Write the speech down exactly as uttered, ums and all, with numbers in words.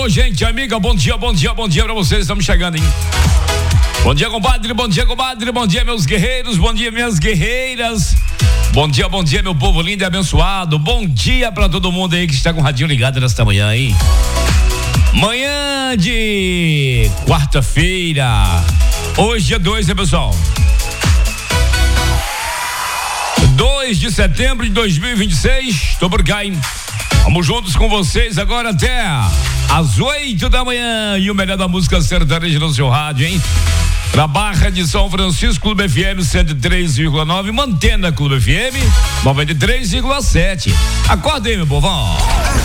Alô, gente, amiga, bom dia, bom dia, bom dia pra vocês, estamos chegando, hein? Bom dia, compadre, bom dia, comadre, bom dia, meus guerreiros, bom dia, minhas guerreiras. Bom dia, bom dia, meu povo lindo e abençoado. Bom dia pra todo mundo aí que está com o radinho ligado nesta manhã, hein? Manhã de quarta-feira. Hoje é dois, né, pessoal? dois de setembro de dois mil e vinte e seis. Tô por cá, hein? Vamos juntos com vocês agora até às oito da manhã. E o melhor da música sertaneja no seu rádio, hein? Na Barra de São Francisco, Clube F M cento e três vírgula nove, Mantena Clube F M noventa e três vírgula sete. Acorda aí, meu povão.